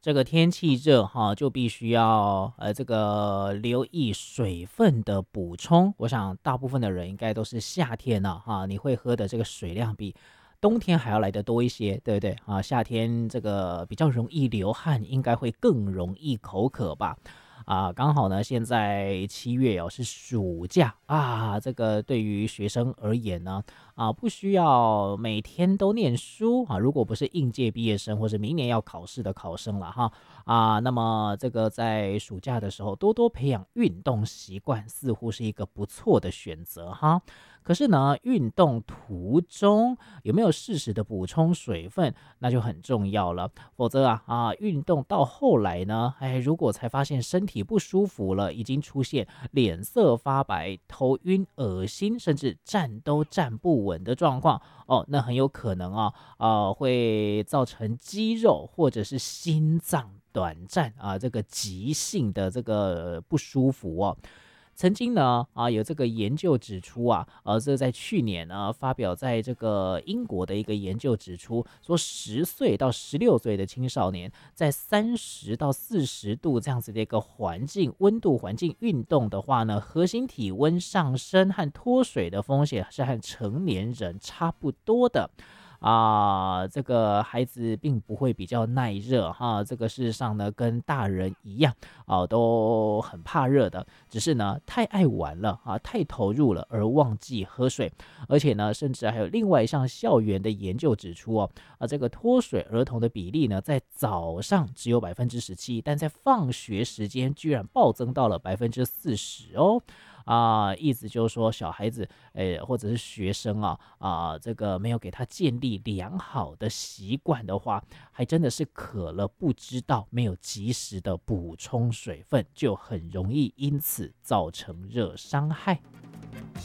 这个天气热哈，就必须要这个留意水分的补充。我想大部分的人应该都是夏天呢哈，你会喝的这个水量比冬天还要来得多一些，对不对啊？夏天这个比较容易流汗，应该会更容易口渴吧？刚好呢，现在7月哦是暑假啊，这个对于学生而言呢，不需要每天都念书啊。如果不是应届毕业生或者明年要考试的考生了哈那么这个在暑假的时候多多培养运动习惯，似乎是一个不错的选择哈。可是呢，运动途中有没有适时的补充水分，那就很重要了。否则运动到后来呢，如果才发现身体不舒服了，已经出现脸色发白、头晕、恶心，甚至站都站不稳的状况哦，那很有可能会造成肌肉或者是心脏短暂这个急性的这个不舒服哦。曾经呢有这个研究指出这在去年呢发表在这个英国的一个研究指出，说10岁到16岁的青少年在30到40度这样子的一个温度环境运动的话呢，核心体温上升和脱水的风险是和成年人差不多的。这个孩子并不会比较耐热哈，这个事实上呢，跟大人一样都很怕热的，只是呢太爱玩了太投入了而忘记喝水，而且呢，甚至还有另外一项校园的研究指出这个脱水儿童的比例呢，在早上只有17%，但在放学时间居然暴增到了40%哦。意思就是说，小孩子，或者是学生这个没有给他建立良好的习惯的话，还真的是渴了不知道，没有及时的补充水分，就很容易因此造成热伤害。